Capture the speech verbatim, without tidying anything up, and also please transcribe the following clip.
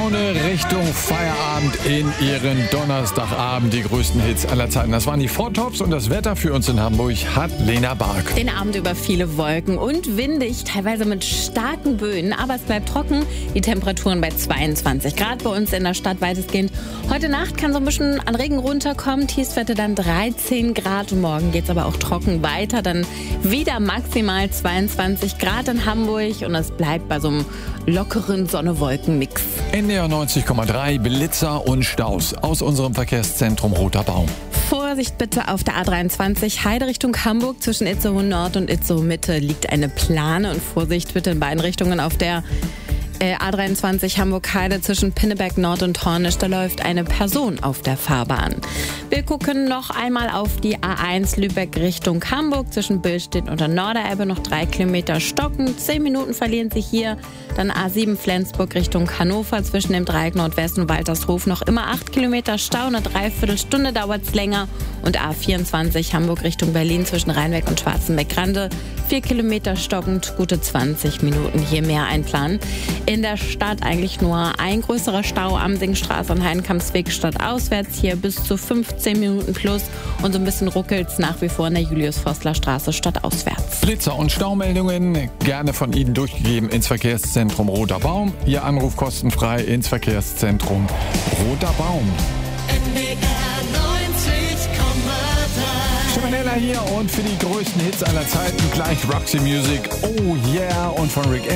Laune Richtung Feierabend in Ihren Donnerstagabend. Die größten Hits aller Zeiten. Das waren die Four Tops und das Wetter für uns in Hamburg hat Lena Bark. Den Abend über viele Wolken und windig, teilweise mit starken Böen. Aber es bleibt trocken. Die Temperaturen bei zweiundzwanzig Grad bei uns in der Stadt weitestgehend. Heute Nacht kann so ein bisschen an Regen runterkommen. Tiefstwerte dann dreizehn Grad. Und morgen geht es aber auch trocken weiter. Dann wieder maximal zweiundzwanzig Grad in Hamburg. Und es bleibt bei so einem lockeren Sonne-Wolken-Mix. N D R neunzig Komma drei, Blitzer und Staus aus unserem Verkehrszentrum Roter Baum. Vorsicht bitte auf der A dreiundzwanzig Heide Richtung Hamburg. Zwischen Itzehoe Nord und Itzehoe Mitte liegt eine Plane. Und Vorsicht bitte in beiden Richtungen auf der äh, A dreiundzwanzig Hamburg-Heide zwischen Pinneberg Nord und Hornisch. Da läuft eine Person auf der Fahrbahn. Wir gucken noch einmal auf die A eins Lübeck Richtung Hamburg. Zwischen Billstedt und der Norderelbe noch drei Kilometer stocken. Zehn Minuten verlieren sich hier. Dann A sieben Flensburg Richtung Hannover. Zwischen dem Dreieck Nordwest und Waltershof noch immer acht Kilometer Stau. Eine Dreiviertelstunde dauert es länger. Und A vierundzwanzig Hamburg Richtung Berlin zwischen Rheinweg und Schwarzenbeck-Rande. Vier Kilometer stockend, gute zwanzig Minuten hier mehr einplanen. In der Stadt eigentlich nur ein größerer Stau am Dingstraße und Heidenkampsweg stadtauswärts. Hier bis zu fünfzehn Minuten plus. Und so ein bisschen ruckelt's nach wie vor in der Julius-Forstler-Straße stadtauswärts. Blitzer und Staumeldungen gerne von Ihnen durchgegeben ins Verkehrszentrum Roter Baum. Ihr Anruf kostenfrei ins Verkehrszentrum Roter Baum. N D R neunzig Komma drei. Stefanella hier und für die größten Hits aller Zeiten gleich Roxy Music. Oh yeah und von Rick